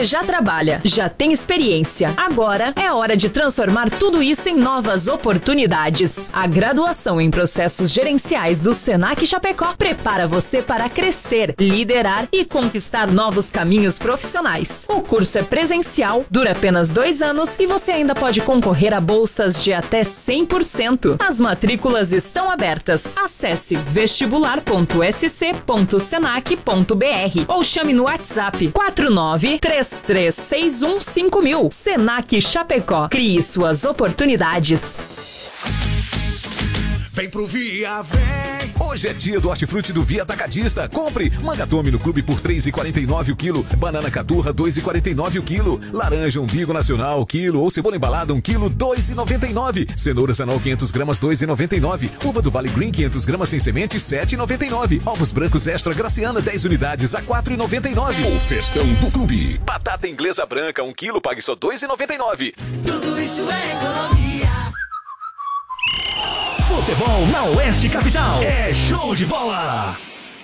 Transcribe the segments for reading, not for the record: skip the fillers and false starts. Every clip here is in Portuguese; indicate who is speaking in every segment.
Speaker 1: Você já trabalha, já tem experiência. Agora é hora de transformar tudo isso em novas oportunidades. A graduação em processos gerenciais do Senac Chapecó prepara você para crescer, liderar e conquistar novos caminhos profissionais. O curso é presencial, dura apenas 2 anos e você ainda pode concorrer a bolsas de até 100%. As matrículas estão abertas. Acesse vestibular.sc.senac.br ou chame no WhatsApp 4933615000. Senac Chapecó. Crie suas oportunidades.
Speaker 2: Vem pro Via, vem! Hoje é dia do hortifruti do Via Atacadista. Compre manga tome no clube por R$3,49 o quilo, banana caturra R$2,49 o quilo, laranja umbigo nacional o quilo ou cebola embalada 1 quilo R$2,99, cenoura sanol 500 gramas R$2,99, uva do Vale Green 500 gramas sem semente R$7,99, ovos brancos extra Graciana 10 unidades a R$4,99. O festão do clube. Batata inglesa branca 1 quilo, pague só R$2,99.
Speaker 3: Tudo isso é economia.
Speaker 4: Futebol na Oeste Capital. É show de bola.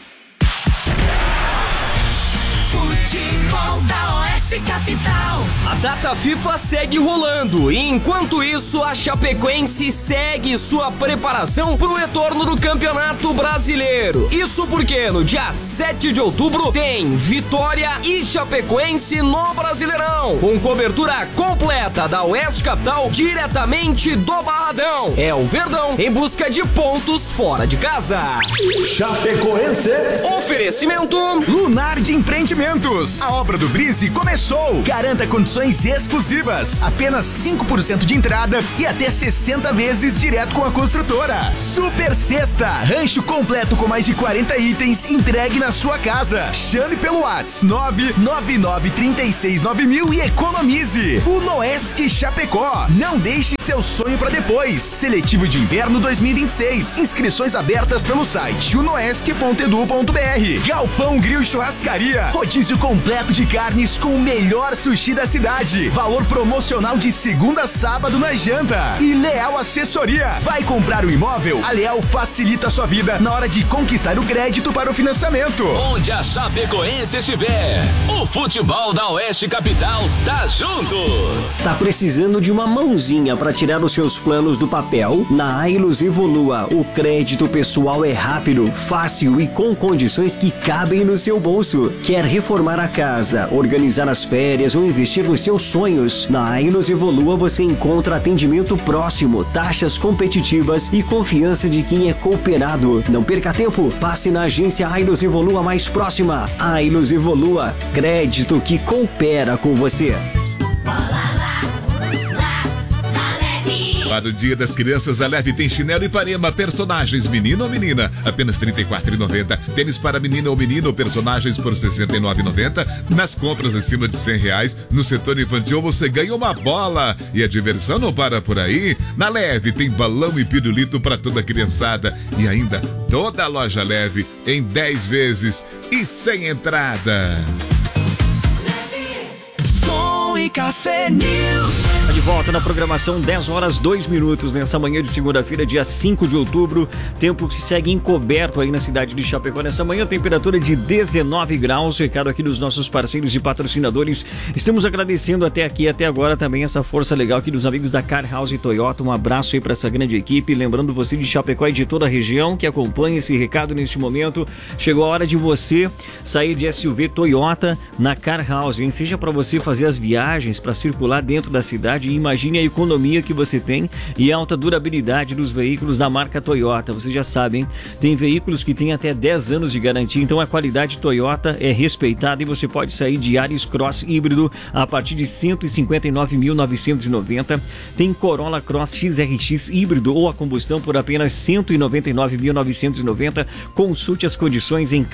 Speaker 3: Futebol da Oeste Capital.
Speaker 5: A data FIFA segue rolando e enquanto isso a Chapecoense segue sua preparação para o retorno do Campeonato Brasileiro. Isso porque no dia 7 de outubro tem Vitória e Chapecoense no Brasileirão, com cobertura completa da Oeste Capital diretamente do Barradão. É o Verdão em busca de pontos fora de casa.
Speaker 4: Chapecoense.
Speaker 5: Oferecimento
Speaker 4: Lunar de Empreendimentos. A obra do Brise começou. Garanta condições exclusivas. Apenas 5% de entrada e até 60 vezes direto com a construtora. Super Sexta. Rancho completo com mais de 40 itens entregue na sua casa. Chame pelo WhatsApp 999369000 e economize. Unoesc Chapecó. Não deixe seu sonho para depois. Seletivo de Inverno 2026. Inscrições abertas pelo site unoesc.edu.br. Galpão Grill Churrascaria. Rodízio completo de carnes com o melhor sushi da cidade. Valor promocional de segunda a sábado na janta. E Leal Assessoria. Vai comprar o imóvel? A Leal facilita a sua vida na hora de conquistar o crédito para o financiamento.
Speaker 2: Onde a Chapecoense estiver, o futebol da Oeste Capital tá junto.
Speaker 6: Tá precisando de uma mãozinha para tirar os seus planos do papel? Na Ailos Evolua, o crédito pessoal é rápido, fácil e com condições que cabem no seu bolso. Quer reformar a casa, organizar as férias ou investir nos seus sonhos? Na Ailos Evolua você encontra atendimento próximo, taxas competitivas e confiança de quem é cooperado. Não perca tempo, passe na agência Ailos Evolua mais próxima. Ailos Evolua, crédito que coopera com você.
Speaker 2: Para o Dia das Crianças, a Leve tem chinelo Ipanema, personagens menino ou menina, apenas R$ 34,90. Tênis para menina ou menino, personagens por R$ 69,90. Nas compras acima de R$ 100, no setor infantil você ganha uma bola. E a diversão não para por aí. Na Leve tem balão e pirulito para toda a criançada. E ainda toda a loja Leve em 10 vezes e sem entrada.
Speaker 3: Som e Café News.
Speaker 6: De volta na programação, 10h02 nessa manhã de segunda-feira, dia 5 de outubro. Tempo que segue encoberto aí na cidade de Chapecó. Nessa manhã, temperatura de 19 graus. Recado aqui dos nossos parceiros e patrocinadores. Estamos agradecendo até agora também essa força legal aqui dos amigos da Car House Toyota. Um abraço aí para essa grande equipe. Lembrando você de Chapecó e de toda a região que acompanha esse recado neste momento. Chegou a hora de você sair de SUV Toyota na Car House, hein? Seja para você fazer as viagens, para circular dentro da cidade. Imagine a economia que você tem e a alta durabilidade dos veículos da marca Toyota. Vocês já sabem, tem veículos que têm até 10 anos de garantia, então a qualidade Toyota é respeitada e você pode sair de Yaris Cross híbrido a partir de R$ 159.990. Tem Corolla Cross XRX híbrido ou a combustão por apenas R$ 199.990. Consulte as condições em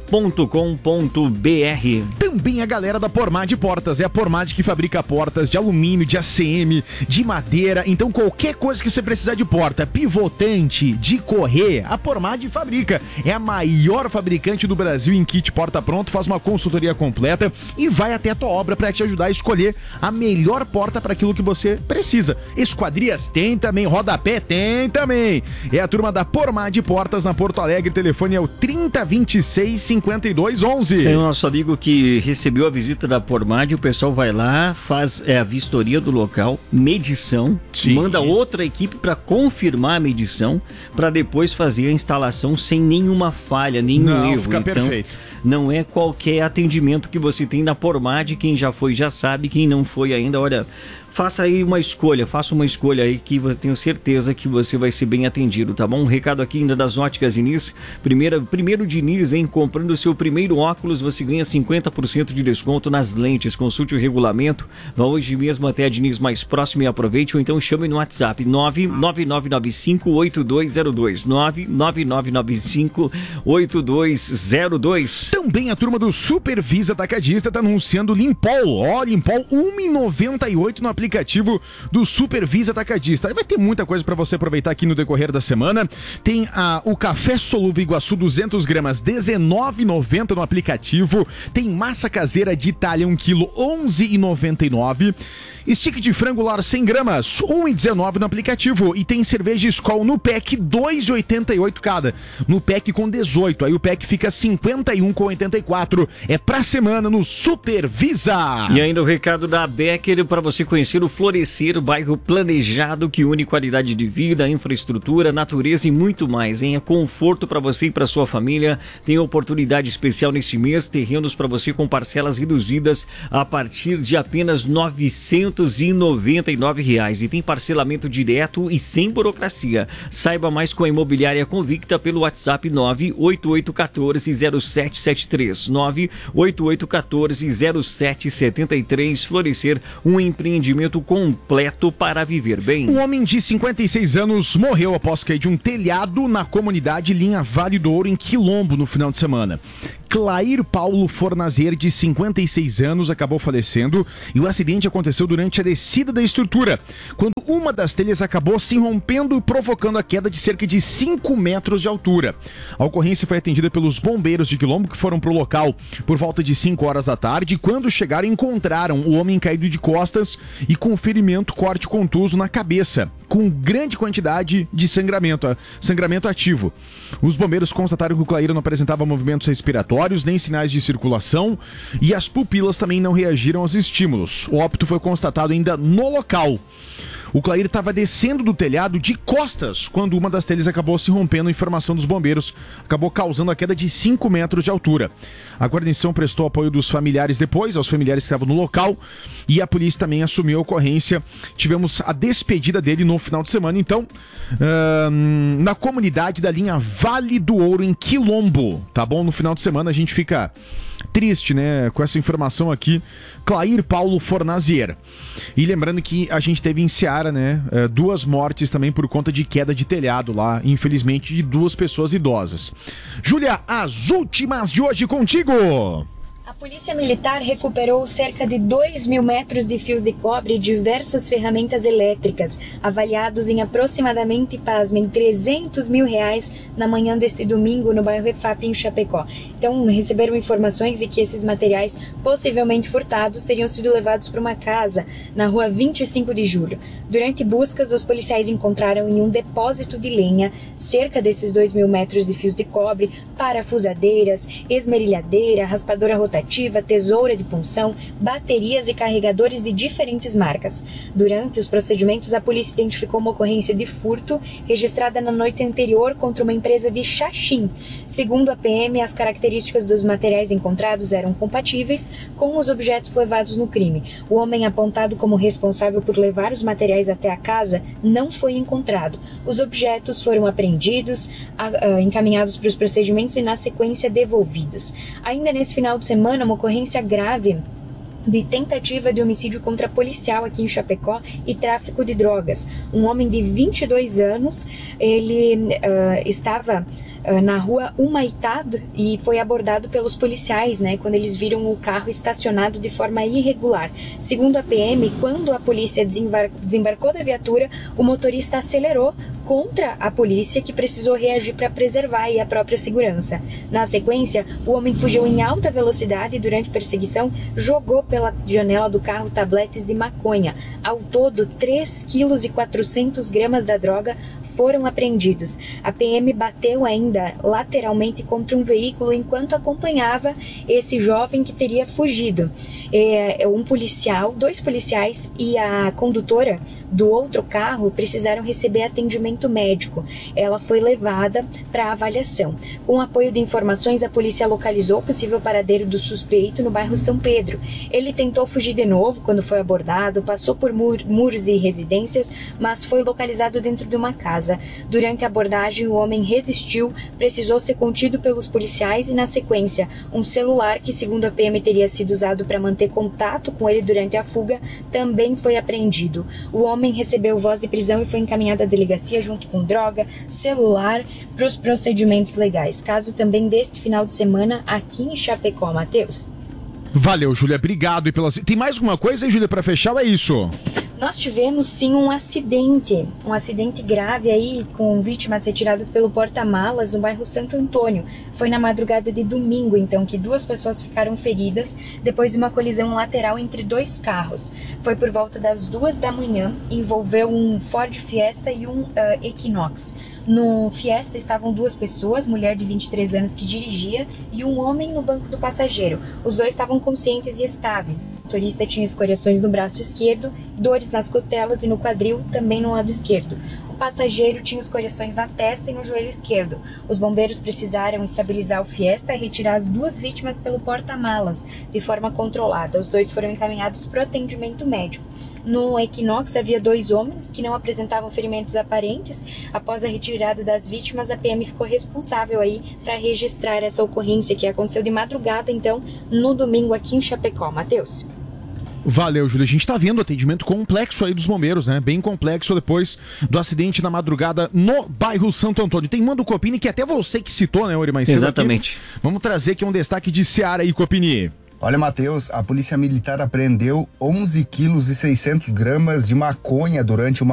Speaker 6: carhousetoyota.com.br.
Speaker 7: Também a galera da Pormad Portas, é a Pormad que fabrica portas de alumínio alumínio, de ACM, de madeira. Então qualquer coisa que você precisar de porta, pivotante, de correr, a Pormad fabrica. É a maior fabricante do Brasil em kit porta pronto, faz uma consultoria completa e vai até a tua obra para te ajudar a escolher a melhor porta para aquilo que você precisa. Esquadrias tem também, rodapé tem também. É a turma da Pormad Portas na Porto Alegre, telefone é o 3026-5211.
Speaker 6: Tem o nosso amigo que recebeu a visita da Pormad, o pessoal vai lá, faz a vistoria do local, medição, manda outra equipe para confirmar a medição, para depois fazer a instalação sem nenhuma falha, nenhum erro.
Speaker 7: Fica perfeito.
Speaker 6: Não é qualquer atendimento que você tem na Pormad, quem já foi já sabe, quem não foi ainda, olha, faça aí uma escolha, aí que eu tenho certeza que você vai ser bem atendido, tá bom? Um recado aqui ainda das Óticas Diniz, primeiro Diniz, hein? Comprando o seu primeiro óculos, você ganha 50% de desconto nas lentes, consulte o regulamento, vá hoje mesmo até a Diniz mais próxima e aproveite, ou então chame no WhatsApp 99995-8202, 99995-8202.
Speaker 7: Também a turma do Supervisa Atacadista tá anunciando Limpol, Limpol 1,98 no aplicativo do Supervisa Atacadista. Aí vai ter muita coisa para você aproveitar aqui no decorrer da semana. Tem o café solúvel Iguaçu 200 gramas, R$19,90 no aplicativo. Tem massa caseira de Itália 1 kg, R$11,99. Stick de frango lar 100 gramas, R$1,19 no aplicativo. E tem cerveja Skol no pack, R$2,88 cada. No pack com 18, aí o pack fica R$51,84. É pra semana no Supervisa.
Speaker 6: E ainda o recado da Becker para você conhecer o Florescer, bairro planejado que une qualidade de vida, infraestrutura, natureza e muito mais, hein? É conforto para você e para sua família. Tem oportunidade especial neste mês, terrenos para você com parcelas reduzidas a partir de apenas R$999 e tem parcelamento direto e sem burocracia. Saiba mais com a Imobiliária Convicta pelo WhatsApp 988140773, 988140773. Florescer, um empreendimento completo para viver bem.
Speaker 7: Um homem de 56 anos morreu após cair de um telhado na comunidade Linha Vale do Ouro, em Quilombo, no final de semana. Clair Paulo Fornazier, de 56 anos, acabou falecendo e o acidente aconteceu durante a descida da estrutura, quando uma das telhas acabou se rompendo e provocando a queda de cerca de 5 metros de altura. A ocorrência foi atendida pelos bombeiros de Quilombo, que foram para o local por volta de 5 horas da tarde, e quando chegaram encontraram o homem caído de costas e com ferimento corte contuso na cabeça, com grande quantidade de sangramento ativo. Os bombeiros constataram que o Clair não apresentava movimentos respiratórios, nem sinais de circulação, e as pupilas também não reagiram aos estímulos. O óbito foi constatado ainda no local. O Clair estava descendo do telhado de costas quando uma das telhas acabou se rompendo. A informação dos bombeiros acabou causando a queda de 5 metros de altura. A guarnição prestou apoio dos familiares depois, aos familiares que estavam no local, e a polícia também assumiu a ocorrência. Tivemos a despedida dele no final de semana, então, na comunidade da linha Vale do Ouro, em Quilombo, tá bom? No final de semana a gente fica triste, né, com essa informação aqui. Clair Paulo Fornazier. E lembrando que a gente teve em Seara, né, 2 mortes também por conta de queda de telhado lá, infelizmente, de 2 pessoas idosas. Júlia, as últimas de hoje contigo!
Speaker 8: A Polícia Militar recuperou cerca de 2.000 metros de fios de cobre e diversas ferramentas elétricas, avaliados em aproximadamente, pasmem, R$300 mil na manhã deste domingo no bairro EFAP, em Chapecó. Então, receberam informações de que esses materiais, possivelmente furtados, teriam sido levados para uma casa na rua 25 de julho. Durante buscas, os policiais encontraram em um depósito de lenha cerca desses 2.000 metros de fios de cobre, parafusadeiras, esmerilhadeira, raspadora rotativa, tesoura de punção, baterias e carregadores de diferentes marcas. Durante os procedimentos, a polícia identificou uma ocorrência de furto registrada na noite anterior contra uma empresa de Xaxim. Segundo a PM, as características dos materiais encontrados eram compatíveis com os objetos levados no crime. O homem apontado como responsável por levar os materiais até a casa não foi encontrado. Os objetos foram apreendidos, encaminhados para os procedimentos e, na sequência, devolvidos. Ainda nesse final de semana, uma ocorrência grave de tentativa de homicídio contra policial aqui em Chapecó e tráfico de drogas. Um homem de 22 anos, ele estava na rua Humaitá e foi abordado pelos policiais, né, quando eles viram o carro estacionado de forma irregular. Segundo a PM, quando a polícia desembarcou da viatura, o motorista acelerou contra a polícia, que precisou reagir para preservar aí a própria segurança. Na sequência, o homem fugiu em alta velocidade e durante perseguição jogou pela janela do carro tabletes de maconha. Ao todo, 3,4 kg da droga foram apreendidos. A PM bateu ainda lateralmente contra um veículo enquanto acompanhava esse jovem que teria fugido. Dois policiais e a condutora do outro carro precisaram receber atendimento médico. Ela foi levada para avaliação. Com o apoio de informações, a polícia localizou o possível paradeiro do suspeito no bairro São Pedro. Ele tentou fugir de novo quando foi abordado, passou por muros e residências, mas foi localizado dentro de uma casa. Durante a abordagem, o homem resistiu, precisou ser contido pelos policiais e, na sequência, um celular que, segundo a PM, teria sido usado para manter contato com ele durante a fuga, também foi apreendido. O homem recebeu voz de prisão e foi encaminhado à delegacia junto com droga, celular, para os procedimentos legais. Caso também deste final de semana aqui em Chapecó, Matheus.
Speaker 7: Valeu, Júlia. Obrigado. Tem mais alguma coisa aí, Júlia, para fechar ou é isso?
Speaker 8: Nós tivemos sim um acidente grave aí, com vítimas retiradas pelo porta-malas no bairro Santo Antônio. Foi na madrugada de domingo, então, que 2 pessoas ficaram feridas depois de uma colisão lateral entre 2 carros. Foi por volta das 2 da manhã, envolveu um Ford Fiesta e um Equinox. No Fiesta estavam 2 pessoas, mulher de 23 anos que dirigia e um homem no banco do passageiro. Os 2 estavam conscientes e estáveis. O motorista tinha escoriações no braço esquerdo, dores nas costelas e no quadril, também no lado esquerdo. O passageiro tinha escoriações na testa e no joelho esquerdo. Os bombeiros precisaram estabilizar o Fiesta e retirar as 2 vítimas pelo porta-malas, de forma controlada. Os 2 foram encaminhados para o atendimento médico. No Equinox havia 2 homens que não apresentavam ferimentos aparentes. Após a retirada das vítimas, a PM ficou responsável aí para registrar essa ocorrência que aconteceu de madrugada, então, no domingo aqui em Chapecó. Matheus.
Speaker 7: Valeu, Júlia. A gente tá vendo o atendimento complexo aí dos bombeiros, né? Bem complexo depois do acidente na madrugada no bairro Santo Antônio. Tem Mando Copini, que até você que citou, né, Ori, mais cedo.
Speaker 6: Exatamente.
Speaker 7: Aqui. Vamos trazer aqui um destaque de Seara aí, Copini.
Speaker 9: Olha, Matheus, a Polícia Militar apreendeu 11 quilos e 600 gramas de maconha durante uma